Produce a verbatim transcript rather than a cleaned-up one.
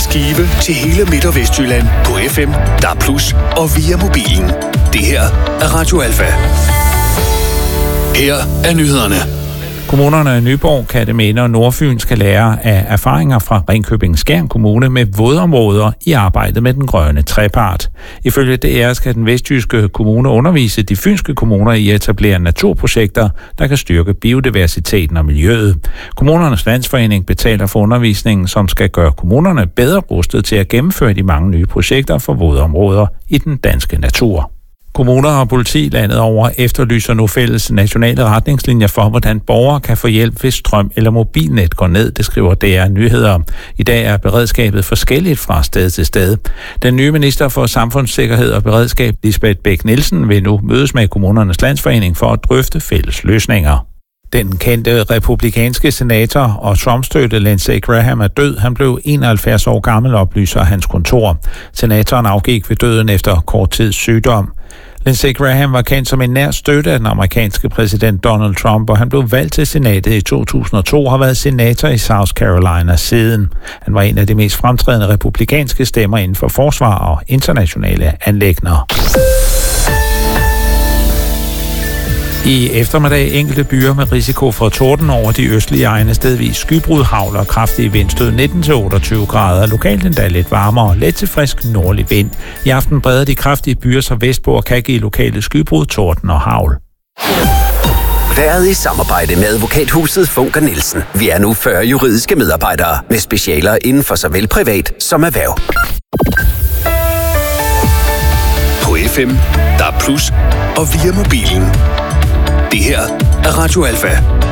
Skive til hele Midt- og Vestjylland på F M, D A B plus, og via mobilen. Det her er Radio Alfa. Her er nyhederne. Kommunerne i Nyborg, Kerteminde og Nordfyn skal lære af erfaringer fra Ringkøbing-Skjern Kommune med vådområder i arbejdet med den grønne trepart. Ifølge D R skal den vestjyske kommune undervise de fynske kommuner i at etablere naturprojekter, der kan styrke biodiversiteten og miljøet. Kommunernes Landsforening betaler for undervisningen, som skal gøre kommunerne bedre rustet til at gennemføre de mange nye projekter for vådområder i den danske natur. Kommuner og politi landet over efterlyser nu fælles nationale retningslinjer for, hvordan borgere kan få hjælp, hvis strøm eller mobilnet går ned, det skriver D R Nyheder. I dag er beredskabet forskelligt fra sted til sted. Den nye minister for Samfundssikkerhed og Beredskab, Lisbeth Bech-Nielsen, vil nu mødes med Kommunernes Landsforening for at drøfte fælles løsninger. Den kendte republikanske senator og Trump-støtte Lindsey Graham er død. Han blev enoghalvfjerds år gammel, oplyser hans kontor. Senatoren afgik ved døden efter kort tids sygdom. Lindsey Graham var kendt som en nær støtte af den amerikanske præsident Donald Trump, og han blev valgt til senatet i to tusind og to og har været senator i South Carolina siden. Han var en af de mest fremtrædende republikanske stemmer inden for forsvar og internationale anliggender. I eftermiddag enkelte byer med risiko for torden over de østlige egne, stedvis skybrud, hagl og kraftige vindstød nitten til otteogtyve grader. Lokalt endda lidt varmere, let til frisk nordlig vind. I aften breder de kraftige byer sig vestpå og kan give lokale skybrud, torden og hagl. Været i samarbejde med advokathuset Funker Nielsen. Vi er nu fyrre juridiske medarbejdere med specialer inden for såvel privat som erhverv. På F M, D A B plus, og via mobilen. Det her er Radio Alfa.